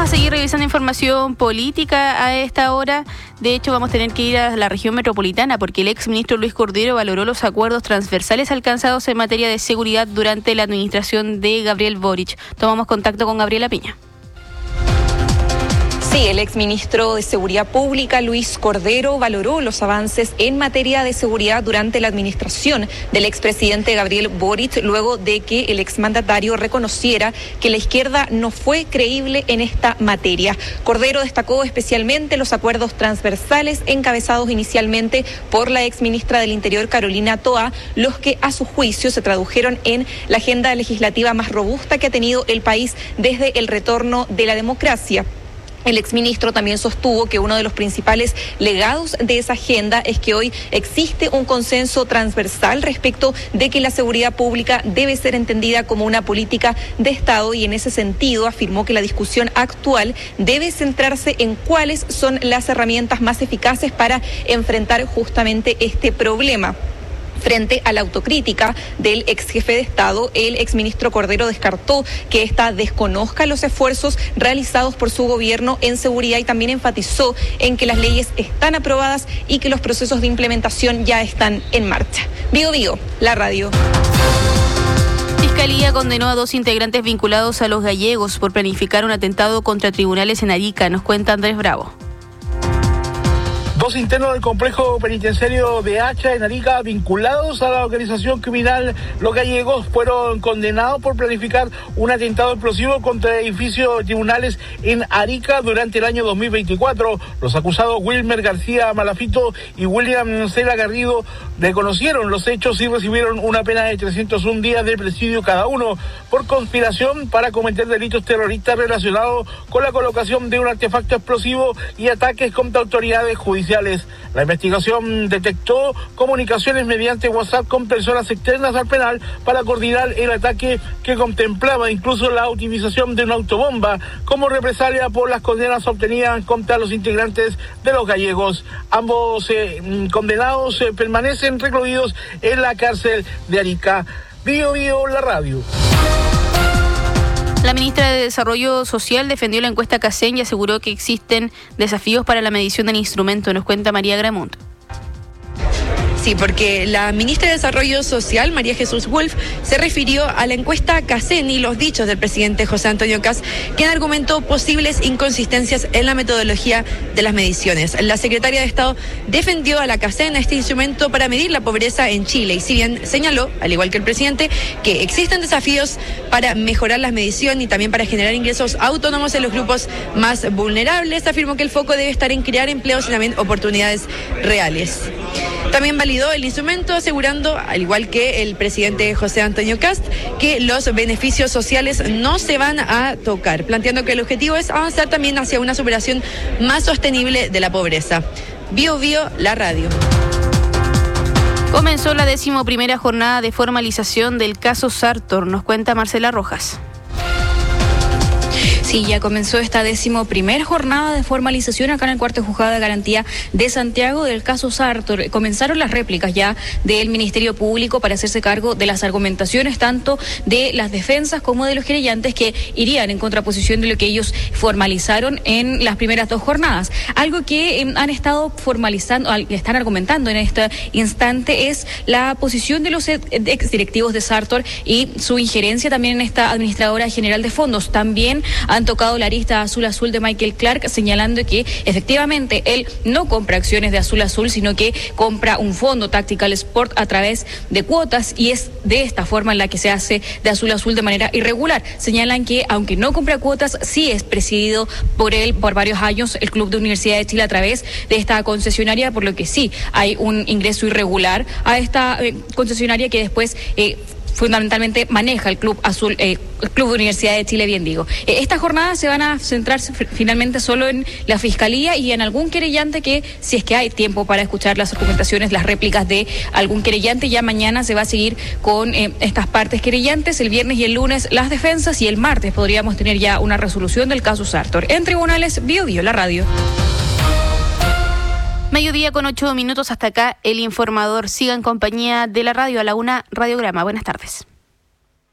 a seguir revisando información política a esta hora. De hecho, vamos a tener que ir a la región metropolitana porque el exministro Luis Cordero valoró los acuerdos transversales alcanzados en materia de seguridad durante la administración de Gabriel Boric. Tomamos contacto con Gabriela Piña. Sí, el exministro de Seguridad Pública, Luis Cordero, valoró los avances en materia de seguridad durante la administración del expresidente Gabriel Boric, luego de que el exmandatario reconociera que la izquierda no fue creíble en esta materia. Cordero destacó especialmente los acuerdos transversales encabezados inicialmente por la exministra del Interior, Carolina Toa, los que a su juicio se tradujeron en la agenda legislativa más robusta que ha tenido el país desde el retorno de la democracia. El exministro también sostuvo que uno de los principales legados de esa agenda es que hoy existe un consenso transversal respecto de que la seguridad pública debe ser entendida como una política de Estado, y en ese sentido afirmó que la discusión actual debe centrarse en cuáles son las herramientas más eficaces para enfrentar justamente este problema. Frente a la autocrítica del ex jefe de Estado, el exministro Cordero descartó que ésta desconozca los esfuerzos realizados por su gobierno en seguridad y también enfatizó en que las leyes están aprobadas y que los procesos de implementación ya están en marcha. Bío Bío, la radio. Fiscalía condenó a 2 integrantes vinculados a los gallegos por planificar un atentado contra tribunales en Arica, nos cuenta Andrés Bravo. 2 internos del complejo penitenciario de Hacha en Arica, vinculados a la organización criminal Los Gallegos, fueron condenados por planificar un atentado explosivo contra edificios de tribunales en Arica durante el año 2024. Los acusados Wilmer García Malafito y William Cela Garrido reconocieron los hechos y recibieron una pena de 301 días de presidio cada uno por conspiración para cometer delitos terroristas relacionados con la colocación de un artefacto explosivo y ataques contra autoridades judiciales. La investigación detectó comunicaciones mediante WhatsApp con personas externas al penal para coordinar el ataque, que contemplaba incluso la utilización de una autobomba como represalia por las condenas obtenidas contra los integrantes de Los Gallegos. Ambos condenados permanecen recluidos en la cárcel de Arica. Bío Bío, la radio. La ministra de Desarrollo Social defendió la encuesta CACEN y aseguró que existen desafíos para la medición del instrumento, nos cuenta María Gramunt. Sí, porque la ministra de Desarrollo Social, María Jesús Wolf, se refirió a la encuesta CACEN y los dichos del presidente José Antonio Kast, quien argumentó posibles inconsistencias en la metodología de las mediciones. La secretaria de Estado defendió a la CACEN, a este instrumento para medir la pobreza en Chile, y si bien señaló, al igual que el presidente, que existen desafíos para mejorar las mediciones y también para generar ingresos autónomos en los grupos más vulnerables, afirmó que el foco debe estar en crear empleos y también oportunidades reales. También validó el instrumento, asegurando, al igual que el presidente José Antonio Kast, que los beneficios sociales no se van a tocar, planteando que el objetivo es avanzar también hacia una superación más sostenible de la pobreza. Bío Bío, la radio. Comenzó la 11ª jornada de formalización del caso Sartor, nos cuenta Marcela Rojas. Sí, ya comenzó esta 11ª jornada de formalización acá en el Cuarto Juzgado de Garantía de Santiago del caso Sartor. Comenzaron las réplicas ya del Ministerio Público para hacerse cargo de las argumentaciones tanto de las defensas como de los querellantes, que irían en contraposición de lo que ellos formalizaron en las primeras 2 jornadas. Algo que han estado formalizando, están argumentando en este instante, es la posición de los exdirectivos de Sartor y su injerencia también en esta administradora general de fondos. También han tocado la arista azul de Michael Clark, señalando que efectivamente él no compra acciones de Azul, sino que compra un fondo Tactical Sport a través de cuotas, y es de esta forma en la que se hace de Azul de manera irregular. Señalan que aunque no compra cuotas, sí es presidido por él por varios años el Club de Universidad de Chile a través de esta concesionaria, por lo que sí hay un ingreso irregular a esta concesionaria que después fundamentalmente maneja el Club Azul, el Club de Universidad de Chile, bien digo. Estas jornadas se van a centrar finalmente solo en la Fiscalía y en algún querellante, que si es que hay tiempo para escuchar las argumentaciones, las réplicas de algún querellante. Ya mañana se va a seguir con estas partes querellantes, el viernes y el lunes las defensas, y el martes podríamos tener ya una resolución del caso Sartor. En tribunales, Bío Bío, la radio. Mediodía con 8 minutos, hasta acá el informador. Siga en compañía de la radio, a la 1 Radiograma. Buenas tardes.